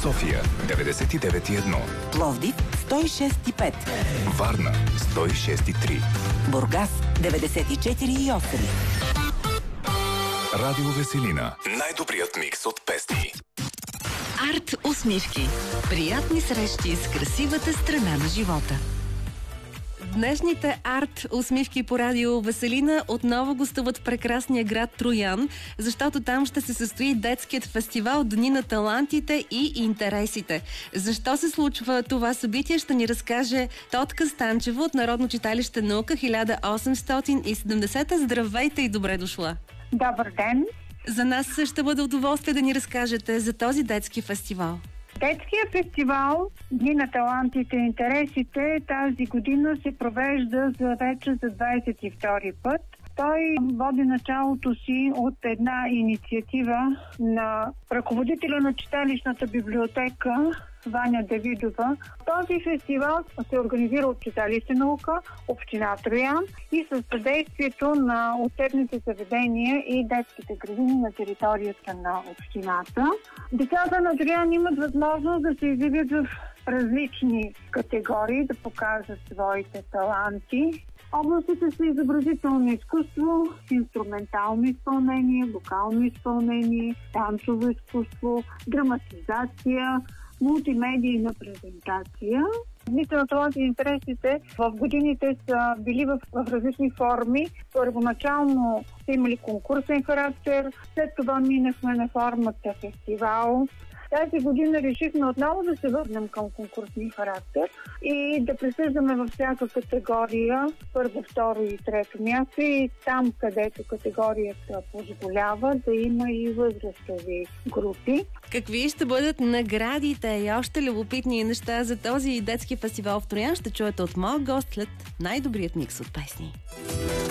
София 99,1, Пловдив 106,5, Варна 106,3, Бургас 94,8. Радио Веселина. Най-добрият микс от песни. Арт усмивки. Приятни срещи с красивата страна на живота. Днешните арт усмивки по радио Веселина отново гостуват в прекрасния град Троян, защото там ще се състои детският фестивал Дни на талантите и интересите. Защо се случва това събитие, ще ни разкаже Тотка Станчева от Народно читалище Наука 1870. Здравейте и добре дошла! Добър ден! За нас ще бъде удоволствие да ни разкажете за този детски фестивал. Детският фестивал Дни на талантите и интересите тази година се провежда вече за 22 път. Той води началото си от една инициатива на ръководителя на читалищната библиотека Ваня Давидова. Този фестивал се организира от читалище Наука, община Троян и със съдействието на учебните заведения и детските градини на територията на общината. Децата на Троян имат възможност да се изявят в различни категории, да покажат своите таланти. Областите са изобразително изкуство, инструментално изпълнение, вокално изпълнение, танцово изкуство, драматизация, мултимедийна презентация. Дните на талантите и интересите в годините са били в различни форми. Първоначално са имали конкурсен характер, след това минахме на формата фестивал. Тази година решихме отново да се върнем към конкурсния характер и да присъждаме във всяка категория първо, второ и трето място и там, където категорията позволява да има и възрастови групи. Какви ще бъдат наградите и още любопитни неща за този детски фестивал в Троян ще чуете от моя гост след най-добрият микс от песни.